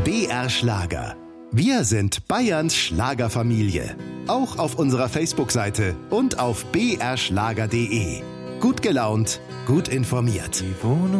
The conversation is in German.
BR Schlager. Wir sind Bayerns Schlagerfamilie. Auch auf unserer Facebook-Seite und auf brschlager.de. Gut gelaunt, gut informiert.